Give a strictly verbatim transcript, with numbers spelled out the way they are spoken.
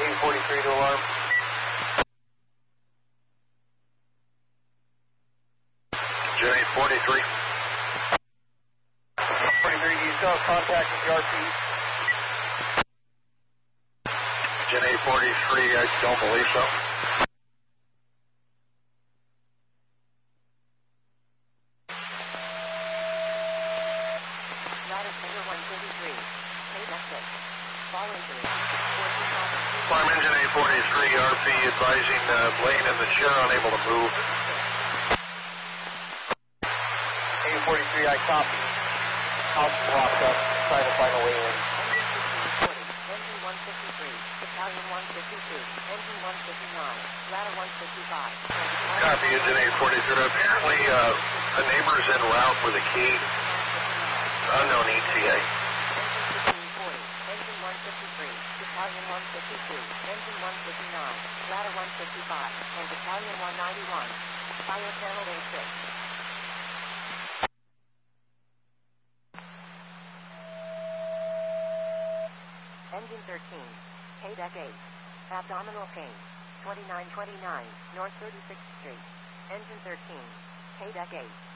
A forty-three to alarm. Gen A forty-three. forty-three, do you still have contact with the R P? Gen A forty-three, I don't believe so. Farm engine A forty-three, R P advising uh, Blaine in the chair, unable to move. A forty-three, I copy. House blocked up, trying to find a way in. Engine one fifty-three, Battalion one fifty-two, Engine one fifty-nine, Ladder one fifty-five. Copy, engine A forty-three. Apparently, uh, a neighbor's en route with a key. Unknown E T A. Engine one fifty-three, Battalion one fifty-two, Engine one fifty-nine, Ladder one fifty-five, and Battalion one ninety-one. Fire channel A six. Engine thirteen, K-Deck eight, abdominal pain, twenty-nine twenty-nine, North thirty-sixth Street. Engine thirteen, K-Deck eight.